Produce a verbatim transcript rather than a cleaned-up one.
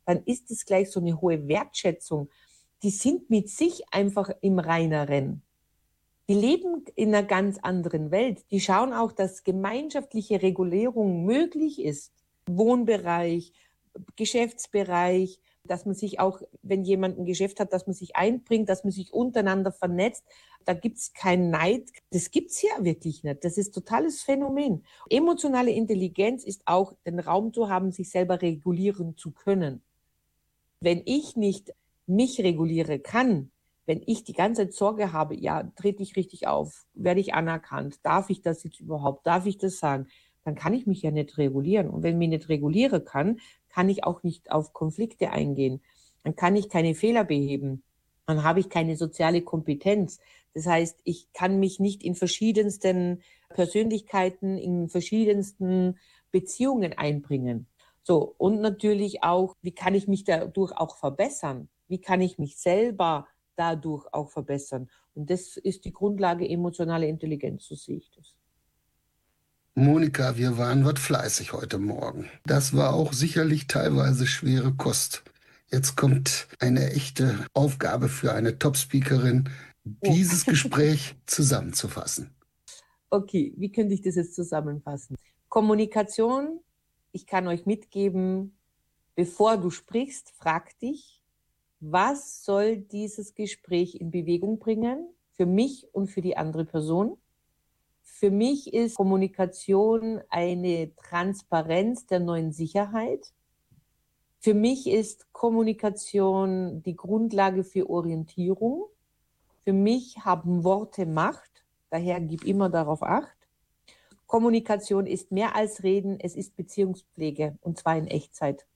dann ist es gleich so eine hohe Wertschätzung. Die sind mit sich einfach im Reineren. Die leben in einer ganz anderen Welt. Die schauen auch, dass gemeinschaftliche Regulierung möglich ist. Wohnbereich, Geschäftsbereich, dass man sich auch, wenn jemand ein Geschäft hat, dass man sich einbringt, dass man sich untereinander vernetzt. Da gibt's keinen Neid. Das gibt's ja wirklich nicht. Das ist ein totales Phänomen. Emotionale Intelligenz ist auch, den Raum zu haben, sich selber regulieren zu können. Wenn ich nicht mich reguliere kann, wenn ich die ganze Zeit Sorge habe, ja, trete ich richtig auf, werde ich anerkannt, darf ich das jetzt überhaupt, darf ich das sagen, dann kann ich mich ja nicht regulieren. Und wenn ich mich nicht reguliere kann, kann ich auch nicht auf Konflikte eingehen. Dann kann ich keine Fehler beheben. Dann habe ich keine soziale Kompetenz. Das heißt, ich kann mich nicht in verschiedensten Persönlichkeiten, in verschiedensten Beziehungen einbringen. So, und natürlich auch, wie kann ich mich dadurch auch verbessern? Wie kann ich mich selber dadurch auch verbessern? Und das ist die Grundlage emotionale Intelligenz, so sehe ich das. Monika, wir waren wat fleißig heute Morgen. Das war auch sicherlich teilweise schwere Kost. Jetzt kommt eine echte Aufgabe für eine Top-Speakerin, Oh, dieses Gespräch zusammenzufassen. okay, wie könnte ich das jetzt zusammenfassen? Kommunikation, ich kann euch mitgeben, bevor du sprichst, frag dich, was soll dieses Gespräch in Bewegung bringen für mich und für die andere Person? Für mich ist Kommunikation eine Transparenz der neuen Sicherheit. Für mich ist Kommunikation die Grundlage für Orientierung. Für mich haben Worte Macht, daher gib immer darauf Acht. Kommunikation ist mehr als Reden, es ist Beziehungspflege und zwar in Echtzeit.